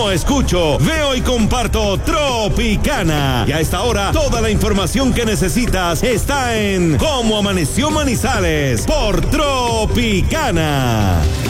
no escucho, veo y comparto Tropicana. Y a esta hora, toda la información que necesitas está en Cómo Amaneció Manizales por Tropicana.